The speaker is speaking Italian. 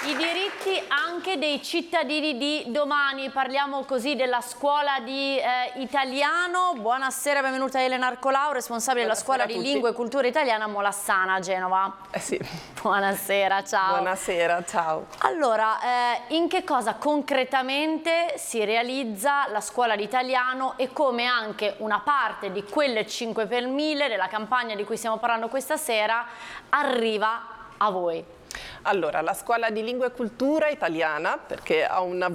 I diritti anche dei cittadini di domani, parliamo così della scuola di italiano. Buonasera, benvenuta Elena Arcolau, responsabile della scuola di lingua e cultura italiana Molassana a Genova. Sì. Buonasera, ciao. Buonasera, ciao. Allora, in che cosa concretamente si realizza la scuola di italiano e come anche una parte di quelle 5 per 1000 della campagna di cui stiamo parlando questa sera arriva a voi? Allora, la scuola di lingua e cultura italiana, perché ha una